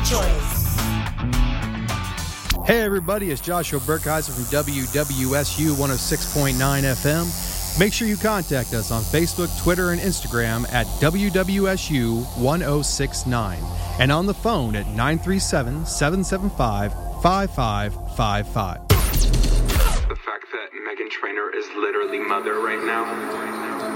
choice. Hey everybody, it's Joshua Burkheiser from WWSU 106.9 FM. Make sure you contact us on Facebook, Twitter, and Instagram at WWSU 1069 and on the phone at 937-775-5555. The fact that Meghan Trainor is literally mother right now